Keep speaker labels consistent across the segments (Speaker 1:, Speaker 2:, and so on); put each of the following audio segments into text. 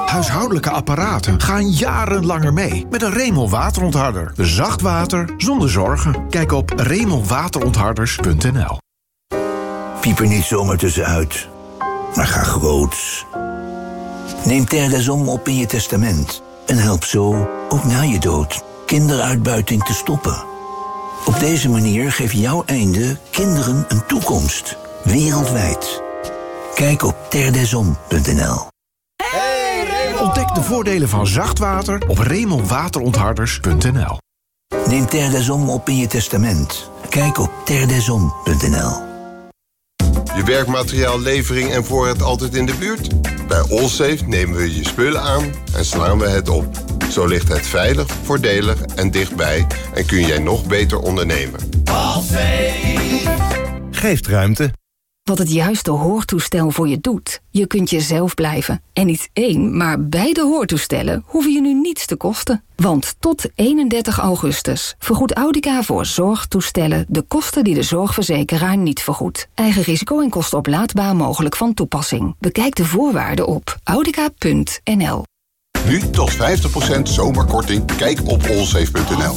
Speaker 1: Huishoudelijke apparaten gaan jarenlanger mee met een Remel waterontharder. Zacht water zonder zorgen. Kijk op remelwaterontharders.nl.
Speaker 2: Piep er niet zomaar tussenuit, maar ga groots. Neem Terre des Hommes op in je testament en help zo, ook na je dood, kinderuitbuiting te stoppen. Op deze manier geeft jouw einde kinderen een toekomst, wereldwijd. Kijk op terredeshommes.nl.
Speaker 1: Ontdek de voordelen van zacht water op remelwaterontharders.nl.
Speaker 2: Neem Terre des Hommes op in je testament. Kijk op terredeshommes.nl.
Speaker 3: Je werkmateriaallevering en voorraad altijd in de buurt? Bij Allsafe nemen we je spullen aan en slaan we het op. Zo ligt het veilig, voordelig en dichtbij en kun jij nog beter ondernemen.
Speaker 4: Allsafe geeft ruimte.
Speaker 5: Wat het juiste hoortoestel voor je doet. Je kunt jezelf blijven. En niet één, maar beide hoortoestellen hoeven je nu niets te kosten. Want tot 31 augustus vergoedt Audica voor zorgtoestellen de kosten die de zorgverzekeraar niet vergoedt. Eigen risico en kosten oplaadbaar mogelijk van toepassing. Bekijk de voorwaarden op audica.nl.
Speaker 6: Nu tot 50% zomerkorting. Kijk op allsafe.nl.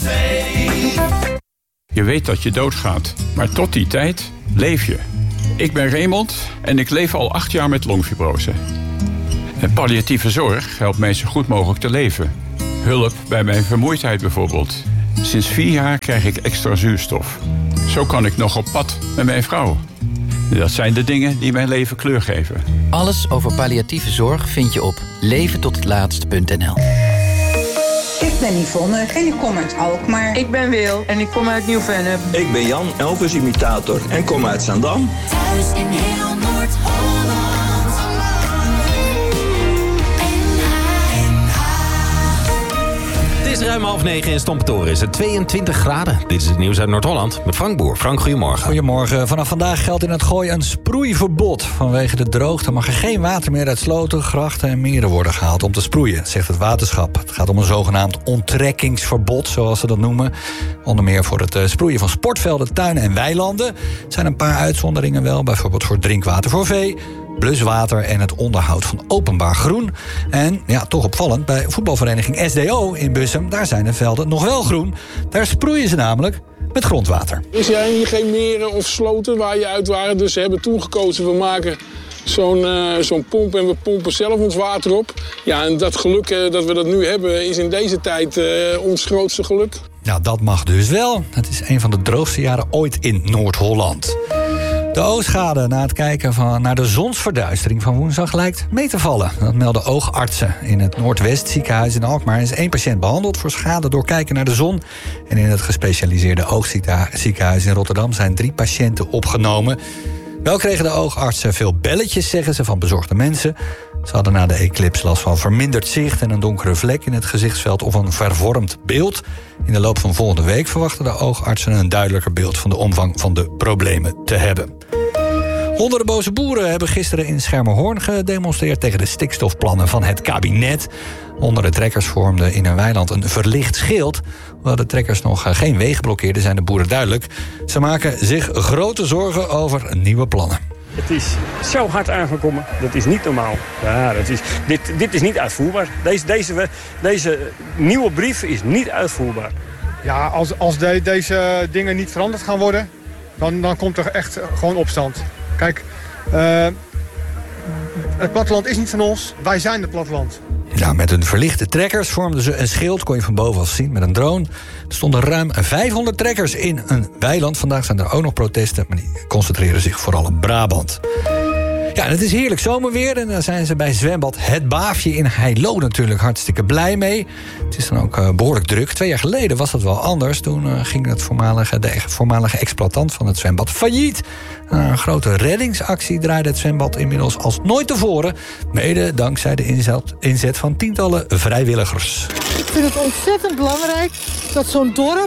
Speaker 7: Je weet dat je doodgaat, maar tot die tijd leef je. Ik ben Raymond en ik leef al 8 jaar met longfibrose. En palliatieve zorg helpt mij zo goed mogelijk te leven. Hulp bij mijn vermoeidheid bijvoorbeeld. Sinds 4 jaar krijg ik extra zuurstof. Zo kan ik nog op pad met mijn vrouw. Dat zijn de dingen die mijn leven kleur geven.
Speaker 8: Alles over palliatieve zorg vind je op leventothetlaatst.nl.
Speaker 9: Ik ben Yvonne en ik kom uit Alkmaar.
Speaker 10: Ik ben Wil en ik kom uit Nieuw-Vennep.
Speaker 11: Ik ben Jan, Elvis-imitator en kom uit Zaandam.
Speaker 12: Thuis in heel Noord-Holland.
Speaker 13: Het is ruim 8:30 in Stompentoren is het 22 graden. Dit is het nieuws uit Noord-Holland met Frank Boer. Frank, goedemorgen.
Speaker 14: Goedemorgen. Vanaf vandaag geldt in het Gooi een sproeiverbod. Vanwege de droogte mag er geen water meer uit sloten, grachten en meren worden gehaald om te sproeien, zegt het waterschap. Het gaat om een zogenaamd onttrekkingsverbod, zoals ze dat noemen. Onder meer voor het sproeien van sportvelden, tuinen en weilanden. Er zijn een paar uitzonderingen wel, bijvoorbeeld voor drinkwater voor vee, bluswater en het onderhoud van openbaar groen. En, ja, toch opvallend, bij voetbalvereniging SDO in Bussum, daar zijn de velden nog wel groen. Daar sproeien ze namelijk met grondwater.
Speaker 15: Er zijn hier geen meren of sloten waar je uit waren, dus ze hebben toen gekozen, we maken zo'n pomp en we pompen zelf ons water op. Ja, en dat geluk dat we dat nu hebben is in deze tijd ons grootste geluk.
Speaker 14: Ja, dat mag dus wel. Het is een van de droogste jaren ooit in Noord-Holland. De oogschade na het kijken naar de zonsverduistering van woensdag lijkt mee te vallen. Dat melden oogartsen. In het Noordwest ziekenhuis in Alkmaar is 1 patiënt behandeld voor schade door kijken naar de zon. En in het gespecialiseerde oogziekenhuis in Rotterdam zijn 3 patiënten opgenomen. Wel kregen de oogartsen veel belletjes, zeggen ze, van bezorgde mensen. Ze hadden na de eclips last van verminderd zicht en een donkere vlek in het gezichtsveld of een vervormd beeld. In de loop van volgende week verwachten de oogartsen een duidelijker beeld van de omvang van de problemen te hebben. Honderden boze boeren hebben gisteren in Schermerhorn gedemonstreerd tegen de stikstofplannen van het kabinet. Honderden trekkers vormden in een weiland een verlicht schild. Hoewel de trekkers nog geen wegen blokkeerden, zijn de boeren duidelijk. Ze maken zich grote zorgen over nieuwe plannen.
Speaker 16: Het is zo hard aangekomen, dat is niet normaal. Ja, dit is niet uitvoerbaar. Deze nieuwe brief is niet uitvoerbaar.
Speaker 17: Ja, als deze dingen niet veranderd gaan worden, dan komt er echt gewoon opstand. Kijk, het platteland is niet van ons, wij zijn het platteland.
Speaker 14: Ja, met hun verlichte trekkers vormden ze een schild, kon je van bovenaf zien met een drone. Er stonden ruim 500 trekkers in een weiland. Vandaag zijn er ook nog protesten, maar die concentreren zich vooral op Brabant. Ja, en het is heerlijk zomerweer en daar zijn ze bij zwembad Het Baafje in Heilo natuurlijk hartstikke blij mee. Het is dan ook behoorlijk druk. 2 jaar geleden was dat wel anders. Toen ging de voormalige exploitant van het zwembad failliet. Een grote reddingsactie draaide het zwembad inmiddels als nooit tevoren. Mede dankzij de inzet van tientallen vrijwilligers.
Speaker 18: Ik vind het ontzettend belangrijk dat zo'n dorp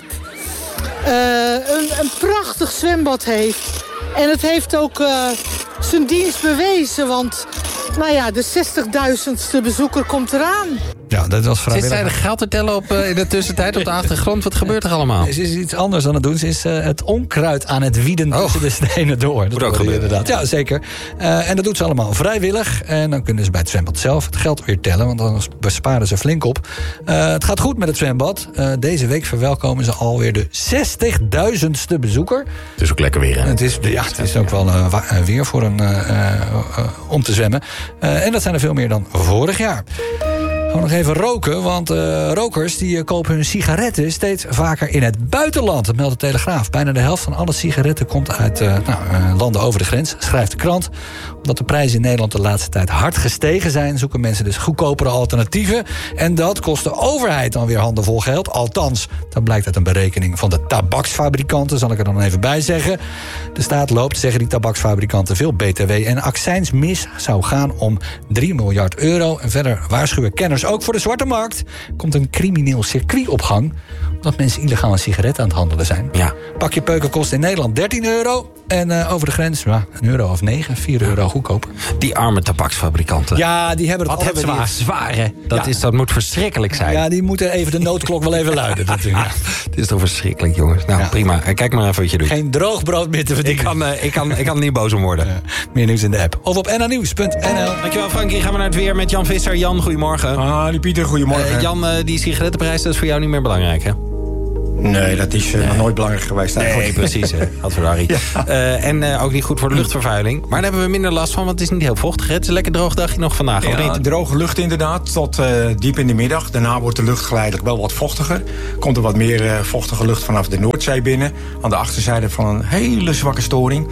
Speaker 18: een prachtig zwembad heeft. En het heeft ook zijn dienst bewezen, want nou ja, de 60.000ste bezoeker komt eraan.
Speaker 14: Ja, dat was vrijwillig.
Speaker 13: Zit zij de geld te tellen in de tussentijd op de achtergrond? Wat gebeurt er allemaal?
Speaker 14: Ze is iets anders aan het doen. Ze is het onkruid aan het wieden tussen de stenen door. Dat
Speaker 13: ook gebeuren.
Speaker 14: Inderdaad. Ja, zeker. En dat doet ze allemaal vrijwillig. En dan kunnen ze bij het zwembad zelf het geld weer tellen. Want dan besparen ze flink op. Het gaat goed met het zwembad. Deze week verwelkomen ze alweer de 60.000ste bezoeker.
Speaker 13: Het is ook lekker weer, hè?
Speaker 14: Het is ook wel weer voor om te zwemmen. En dat zijn er veel meer dan vorig jaar. Gewoon nog even roken, want rokers die kopen hun sigaretten steeds vaker in het buitenland. Dat meldt de Telegraaf. Bijna de helft van alle sigaretten komt uit landen over de grens, schrijft de krant. Omdat de prijzen in Nederland de laatste tijd hard gestegen zijn, zoeken mensen dus goedkopere alternatieven. En dat kost de overheid dan weer handenvol geld. Althans, dat blijkt uit een berekening van de tabaksfabrikanten, zal ik er dan even bij zeggen. De staat loopt, zeggen die tabaksfabrikanten, veel BTW en accijns mis. Zou gaan om 3 miljard euro. En verder waarschuwen kenners ook voor de zwarte markt. Komt een crimineel circuit op gang, omdat mensen illegaal een sigaret aan het handelen zijn.
Speaker 13: Ja.
Speaker 14: Pakje peuken kost in Nederland 13 euro. En over de grens, €1 of 9, €4 goedkoper.
Speaker 13: Die arme tabaksfabrikanten.
Speaker 14: Ja, die hebben het
Speaker 13: Wat
Speaker 14: altijd
Speaker 13: hebben die zwaar, hè? Dat moet verschrikkelijk zijn.
Speaker 14: Ja, die moeten even de noodklok wel even luiden. Natuurlijk. Ja.
Speaker 13: Het is toch verschrikkelijk, jongens. Nou, prima. Kijk maar even wat je doet.
Speaker 14: Geen droog brood meer te verdienen.
Speaker 13: Ik kan er niet boos om worden.
Speaker 14: Meer nieuws in de app. Of op NAnieuws.nl.
Speaker 13: Dankjewel, Frankie. Gaan we naar het weer met Jan Visser. Jan, goedemorgen.
Speaker 19: Die Pieter, goedemorgen.
Speaker 13: Jan, die sigarettenprijs, dat is voor jou niet meer belangrijk, hè?
Speaker 19: Nee, dat is nog nooit belangrijk geweest eigenlijk.
Speaker 13: Nee, precies. Adverdarie.
Speaker 19: Ja.
Speaker 13: En ook niet goed voor de luchtvervuiling. Maar daar hebben we minder last van, want het is niet heel vochtig. Het is een lekker droog dagje nog vandaag, of niet?
Speaker 19: Droge lucht inderdaad, tot diep in de middag. Daarna wordt de lucht geleidelijk wel wat vochtiger. Komt er wat meer vochtige lucht vanaf de Noordzee binnen. Aan de achterzijde van een hele zwakke storing.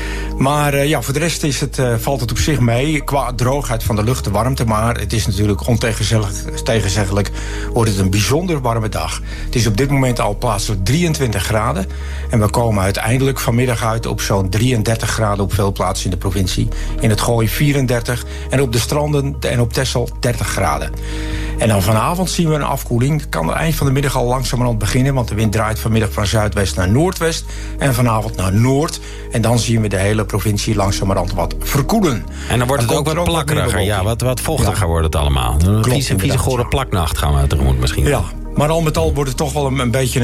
Speaker 19: Maar voor de rest valt het op zich mee. Qua droogheid van de lucht, de warmte. Maar het is natuurlijk ontegenzeggelijk. Wordt het een bijzonder warme dag. Het is op dit moment al plaatselijk 23 graden. En we komen uiteindelijk vanmiddag uit op zo'n 33 graden op veel plaatsen in de provincie. In het Gooi 34. En op de stranden en op Texel 30 graden. En dan vanavond zien we een afkoeling. Het kan aan het eind van de middag al langzamerhand beginnen. Want de wind draait vanmiddag van zuidwest naar noordwest. En vanavond naar noord. En dan zien we de hele provincie langzamerhand wat verkoelen.
Speaker 13: En dan wordt het ook wat plakkeriger. Ja, wat vochtiger wordt het allemaal. Een vieze gore plaknacht gaan we tegemoet misschien.
Speaker 19: Ja, maar al met al wordt het toch wel een beetje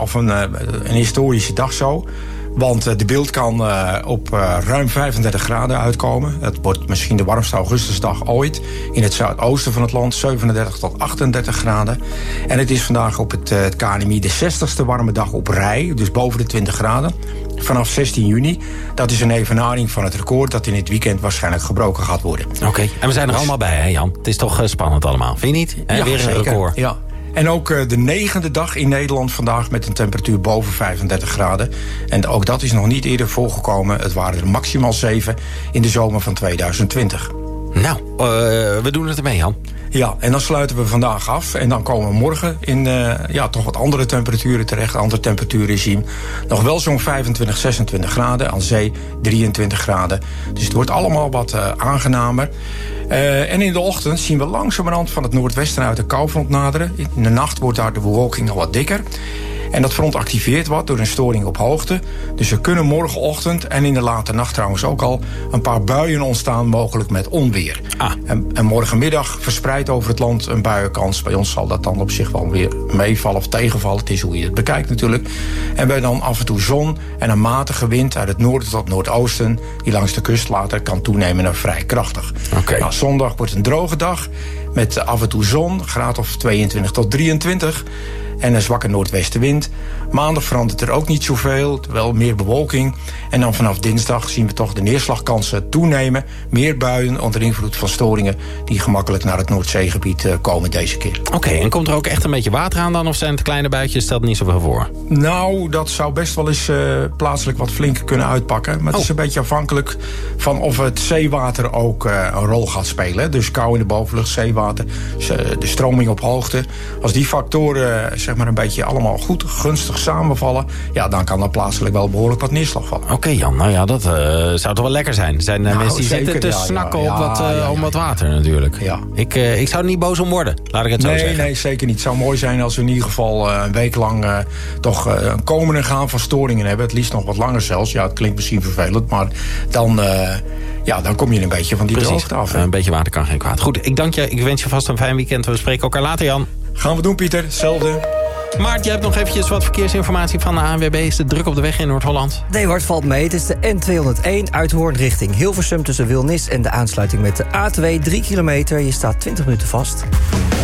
Speaker 19: een historische dag zo. Want de beeld kan op ruim 35 graden uitkomen. Het wordt misschien de warmste augustusdag ooit. In het zuidoosten van het land 37 tot 38 graden. En het is vandaag op het KNMI de 60ste warme dag op rij. Dus boven de 20 graden. Vanaf 16 juni. Dat is een evenaring van het record dat in het weekend waarschijnlijk gebroken gaat worden.
Speaker 13: Oké. En we zijn er allemaal bij, hè Jan? Het is toch spannend allemaal, vind je niet?
Speaker 19: Ja,
Speaker 13: weer een
Speaker 19: zeker.
Speaker 13: record.
Speaker 19: Ja. En ook de 9e dag in Nederland vandaag met een temperatuur boven 35 graden. En ook dat is nog niet eerder voorgekomen. Het waren er maximaal 7 in de zomer van 2020.
Speaker 13: Nou, we doen het ermee, Jan.
Speaker 19: Ja, en dan sluiten we vandaag af. En dan komen we morgen in toch wat andere temperaturen terecht. Ander temperatuurregime. Nog wel zo'n 25, 26 graden. Aan zee 23 graden. Dus het wordt allemaal wat aangenamer. En in de ochtend zien we langzamerhand van het noordwesten uit de koufront naderen. In de nacht wordt daar de bewolking nog wat dikker. En dat front activeert wat door een storing op hoogte. Dus er kunnen morgenochtend en in de late nacht trouwens ook al een paar buien ontstaan, mogelijk met onweer. En morgenmiddag verspreid over het land een buienkans. Bij ons zal dat dan op zich wel weer meevallen of tegenvallen. Het is hoe je het bekijkt natuurlijk. En bij dan af en toe zon en een matige wind uit het noorden tot noordoosten, die langs de kust later kan toenemen naar vrij krachtig. Nou, zondag wordt een droge dag met af en toe zon, graad of 22 tot 23. En een zwakke noordwestenwind. Maandag verandert er ook niet zoveel, wel meer bewolking. En dan vanaf dinsdag zien we toch de neerslagkansen toenemen. Meer buien onder invloed van storingen die gemakkelijk naar het Noordzeegebied komen deze keer.
Speaker 13: Oké, en komt er ook echt een beetje water aan dan? Of zijn het kleine buitjes, stelt niet zoveel voor?
Speaker 19: Nou, dat zou best wel eens plaatselijk wat flinker kunnen uitpakken. Maar het is een beetje afhankelijk van of het zeewater ook een rol gaat spelen. Dus kou in de bovenlucht, zeewater, de stroming op hoogte. Als die factoren zeg maar een beetje allemaal goed, gunstig samenvallen, ja, dan kan er plaatselijk wel behoorlijk wat neerslag vallen.
Speaker 13: Oké, Jan, nou ja, dat zou toch wel lekker zijn. Er zijn mensen die zitten te snakken op wat water natuurlijk.
Speaker 19: Ja.
Speaker 13: Ik zou er niet boos om worden, laat ik het zo zeggen.
Speaker 19: Nee, zeker niet. Het zou mooi zijn als we in ieder geval een week lang toch een komen en gaan van storingen hebben. Het liefst nog wat langer zelfs. Ja, het klinkt misschien vervelend, maar dan ja, dan kom je een beetje van die droogte af.
Speaker 13: Een beetje water kan geen kwaad. Goed, ik dank je. Ik wens je vast een fijn weekend. We spreken elkaar later, Jan.
Speaker 19: Gaan we doen, Pieter. Hetzelfde.
Speaker 13: Maart, jij hebt nog eventjes wat verkeersinformatie van de ANWB. Is het druk op de weg in Noord-Holland?
Speaker 20: Nee hoor, het valt mee. Het is de N201 uit Hoorn richting Hilversum tussen Wilnis en de aansluiting met de A2. 3 kilometer, je staat 20 minuten vast.